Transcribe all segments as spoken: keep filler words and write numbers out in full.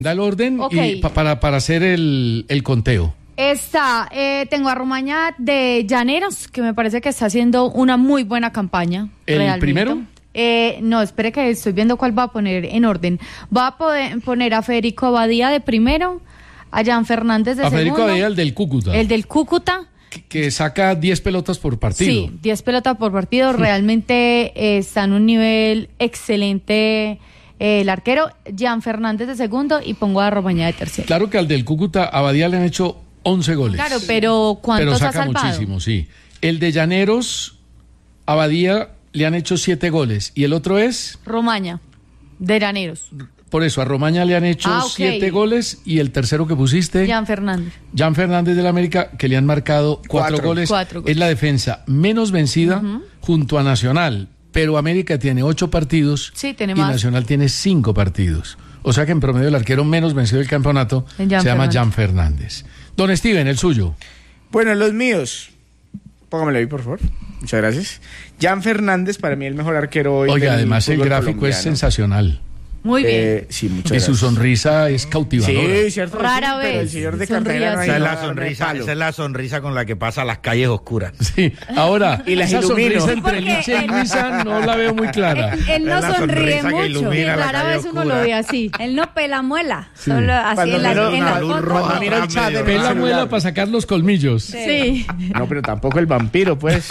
Da el orden Okay. y pa- para, para hacer el, el conteo. Está, eh, tengo a Romaña de Llaneros, que me parece que está haciendo una muy buena campaña. ¿El realmente. primero? Eh, no, espere que estoy viendo cuál va a poner en orden. Va a poder poner a Federico Abadía de primero, a Jan Fernández de A segundo. Federico Abadía, el del Cúcuta, El del Cúcuta. que, que saca diez pelotas por partido. Sí, diez pelotas por partido. Realmente eh, está en un nivel excelente eh, el arquero. Jan Fernández de segundo y pongo a Romaña de tercero. Claro que al del Cúcuta, Abadía le han hecho once goles. Claro, pero ¿cuántos Pero ha saca salvado? muchísimo, sí. El de Llaneros, Abadía le han hecho siete goles. Y el otro es, Romaña, de Llaneros. por eso, a Romaña le han hecho Ah, ok. siete goles. Y el tercero que pusiste, Jan Fernández. Jan Fernández del América, que le han marcado cuatro, Cuatro. goles. Cuatro goles. Es la defensa menos vencida junto a Nacional. Pero América tiene ocho partidos Sí, tiene y más. Nacional tiene cinco partidos. O sea que en promedio el arquero menos vencido del campeonato Es Jan se llama Fernández. Jan Fernández. Don Steven, el suyo. Bueno, los míos. Póngamelo ahí, por favor. Muchas gracias. Jan Fernández, para mí el mejor arquero hoy. Oiga, del además el fútbol gráfico es colombiano. sensacional. Muy bien. Eh, sí, muchas Y su gracias. sonrisa es cautivadora. Sí, cierto. Rara sí, pero el vez señor de sonríe Cartagena no así. hay Esa es la nada, sonrisa, no hay esa palo. es la sonrisa con la que pasa las calles oscuras. Sí, ahora, Y las esa ilumino. sonrisa entre Porque Licha y él- Luisa no la veo muy clara. Él no Es la sonríe sonrisa que mucho. ilumina la Rara calle vez uno oscura. lo ve así. Él no pela muela. Solo así Cuando en las, miro en una las luz fotos. roja, Cuando miro el chat de mi Pela celular. muela para sacar los colmillos. Sí. No, pero tampoco el vampiro, pues.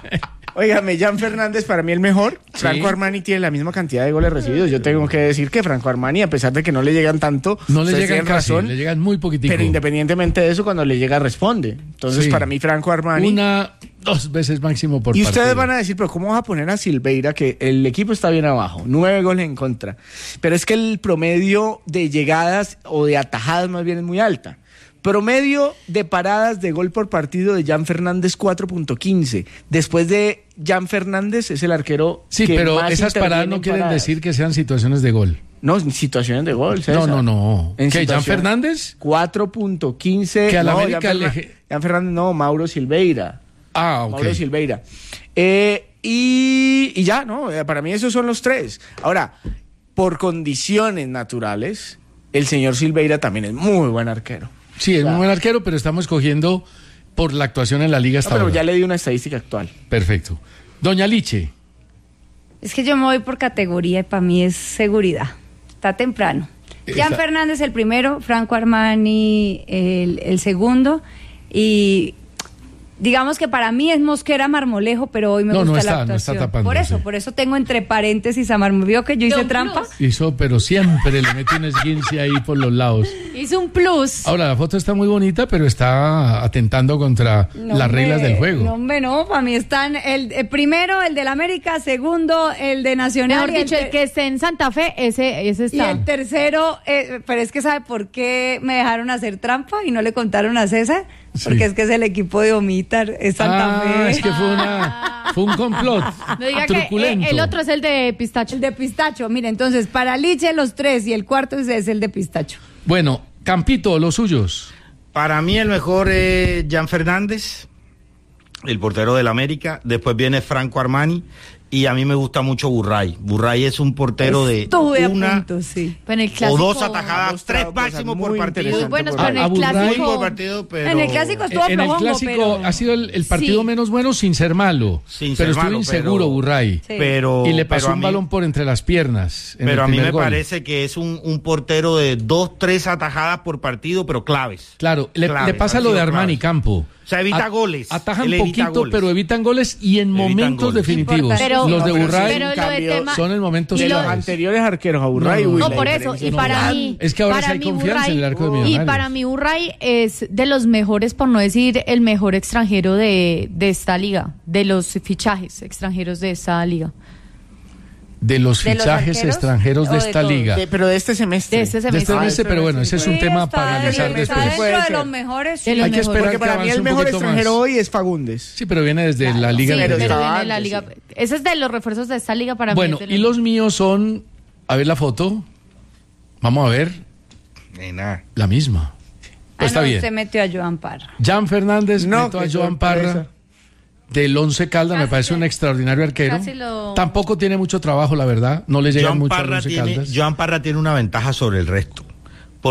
Óigame, Jan Fernández para mí el mejor. Sí. Franco Armani tiene la misma cantidad de goles recibidos. Yo tengo que decir que Franco Armani, a pesar de que no le llegan tanto, No le ustedes llegan tienen casi, razón, le llegan muy poquitico. pero independientemente de eso, cuando le llega responde. Entonces, Sí. para mí Franco Armani. Una, dos veces máximo por Y partido. ustedes van a decir, pero ¿cómo vas a poner a Silveira? Que el equipo está bien abajo, nueve goles en contra. Pero es que el promedio de llegadas o de atajadas más bien es muy alta. Promedio de paradas de gol por partido de Jan Fernández cuatro punto quince. Después de Jan Fernández es el arquero Sí, que pero más esas interviene paradas no en quieren paradas. decir que sean situaciones de gol. No, en situaciones de gol, No, César. no, no. En ¿Qué, Jan situación- Fernández? cuatro punto quince. Que a la no, América Jan, le- Fernan- Jan Fernández, no, Mauro Silveira. Ah, ok. Mauro Silveira. Eh, y, y ya, ¿no? Eh, Para mí esos son los tres. Ahora, por condiciones naturales, el señor Silveira también es muy buen arquero. Sí, es muy buen arquero, pero estamos escogiendo por la actuación en la liga No, hasta pero ahora. ya le di una estadística actual. Perfecto. Doña Liche. Es que yo me voy por categoría y para mí es seguridad. Está temprano. Jan Está- Fernández el primero, Franco Armani el, el segundo y digamos que para mí es Mosquera Marmolejo, pero hoy me No, no gusta está, la no actuación. está tapando, por eso, sí. por eso tengo entre paréntesis a Marmolejo. ¿Vio que yo hice Don trampa? Plus. Hizo, pero siempre le mete un esguince ahí por los lados. Hizo un plus. Ahora, la foto está muy bonita, pero está atentando contra No, las hombre, reglas del juego. No, hombre, no, para mí están el, el primero, el del América, segundo, el de Nacional. Mejor y el dicho, te- el que esté en Santa Fe, ese, ese Y está. el tercero, eh, pero es que ¿sabe por qué me dejaron hacer trampa y no le contaron a César? Porque Sí. es que es el equipo de Omitar, es Santa Ah, Fe. es que fue una fue un complot No diga que truculento. eh, el otro es el de pistacho. El de Pistacho, mire, entonces para Liche los tres y el cuarto es, es el de Pistacho. Bueno, Campito, los suyos. Para mí el mejor es Jan Fernández, el portero del América. Después viene Franco Armani. Y a mí me gusta mucho Burray. Burray es un portero de Estuve a una punto, sí. Pero en el o clásico, dos atajadas, mostrado tres cosas máximo muy por partido. interesantes. Muy buenos, por pero en A- a el Burray- Muy clásico. por partido, pero... En el clásico estuvo En el flojongo, clásico pero- ha sido el, el partido Sí. menos bueno sin ser malo. Sin pero ser estuvo malo, inseguro, pero- Burray. Sí. Pero, Y le pero pasó a un mí- balón por entre las piernas. en Pero el a mí primer me gol. parece que es un, un portero de dos, tres atajadas por partido, pero claves. Claro, le, Claves, le pasa han lo de sido Armani claves. Campo. O sea, evita A- goles. Atajan Él evita poquito, goles. pero evitan goles y en Evitan momentos goles. definitivos. Pero- los de No, pero sí, Burray pero en lo de cambio, tema- son en momentos y De lo- los claves. anteriores arqueros a Burray. No, no, uy, No, la por eso, diferencia y es para brutal. mí... Es que ahora para sí hay mí confianza en el arco de Y Millonarios. para mí Urray es de los mejores, por no decir el mejor extranjero de, de esta liga, de los fichajes extranjeros de esta liga. De los ¿De los fichajes arqueros extranjeros o de de esta todos? liga. De- pero de este semestre. De este De este semestre. semestre, pero bueno, ese es un Sí, tema está para analizar dentro- después. Está Puede dentro de ser. los mejores. De sí. los Hay que mejores. esperar Porque que para mí avance el un mejor poquito extranjero más. hoy es Fagundes. Sí, pero viene desde la liga Sí, de pero Pero viene estaba de la antes, liga. sí. Ese es de los refuerzos de esta liga para Bueno, mí. es de y los míos son, a ver la foto, vamos a ver, Eh, nada. la misma. Ah, Está no, bien. usted metió a Joan Parra. Jan Fernández, No, meto a qué Joan Parra, sorpresa. del Once Caldas, me Casi parece que- un extraordinario arquero. casi lo- Tampoco tiene mucho trabajo, la verdad, no le llega Joan mucho al Parra, Once tiene, Caldas. Joan Parra tiene una ventaja sobre el resto.